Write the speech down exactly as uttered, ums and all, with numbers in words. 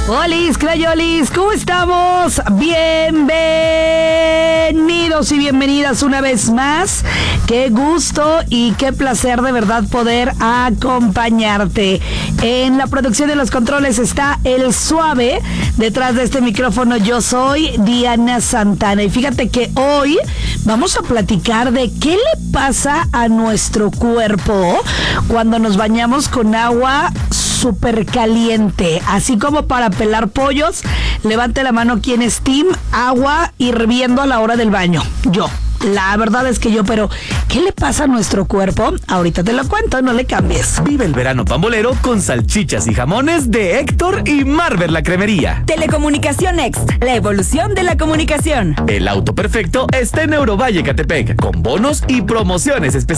Olis, crayolis, ¿cómo estamos? Bienvenidos y bienvenidas una vez más. Qué gusto y qué placer de verdad poder acompañarte. En la producción de los controles está El Suave. Detrás de este micrófono yo soy Diana Santana. Y fíjate que hoy vamos a platicar de qué le pasa a nuestro cuerpo cuando nos bañamos con agua súper caliente, así como para pelar pollos. Levante la mano quien es team agua hirviendo a la hora del baño. Yo, la verdad es que yo, pero ¿qué le pasa a nuestro cuerpo? Ahorita te lo cuento, no le cambies. Vive el verano pambolero con salchichas y jamones de Héctor y Marver la Cremería. Telecomunicación Next, la evolución de la comunicación. El auto perfecto está en Eurovalle Catepec, con bonos y promociones especiales.